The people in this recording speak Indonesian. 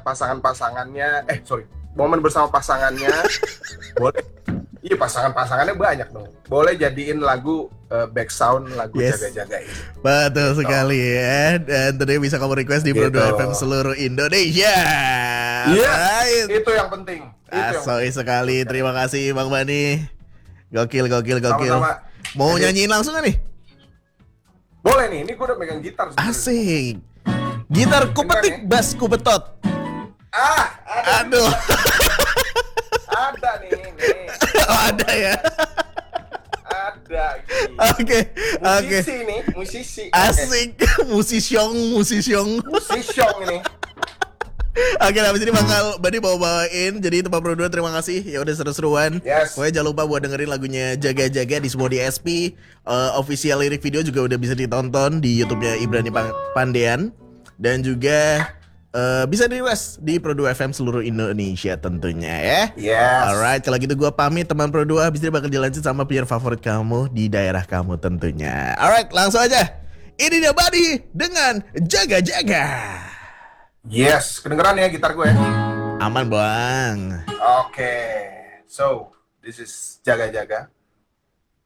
pasangan-pasangannya, momen bersama pasangannya, boleh. Iya, pasangannya banyak dong. Boleh jadiin lagu back sound lagu Jaga-Jaga ini. Betul sekali ya. Dan tentunya bisa kamu request di Pro2 FM seluruh Indonesia. Iya, itu yang penting. Asoi sekali. Terima kasih Bang Bani. Gokil. Sama-sama. Mau nyanyiin langsung gak nih? Boleh nih, ini gue udah megang gitar sebenernya. Asik. Gitar kupetik, bass kubetot. Aduh. Ada nih. Oh, ada ya. Ada. Oke. Musisi nih, musisi. Asik. Musisyong ini. Oke, habis ini bakal Bani bawain. Jadi itu Pak Pro2, terima kasih. Ya udah seru-seruan. Yes. Pokoknya jangan lupa buat dengerin lagunya Jaga-Jaga di semua DSP. Official lirik video juga udah bisa ditonton di YouTube-nya Ibrani Pandean. Dan juga bisa di-request di Pro2 FM seluruh Indonesia tentunya ya. Yes. Alright, kalau gitu gue pamit teman Pro2. Habis ini bakal dilanjut sama player favorit kamu di daerah kamu tentunya. Alright, langsung aja. Ini dia Bani dengan Jaga-Jaga. Yes, kedengeran ya gitar gue ya? Aman bang. Oke. So, this is Jaga-Jaga.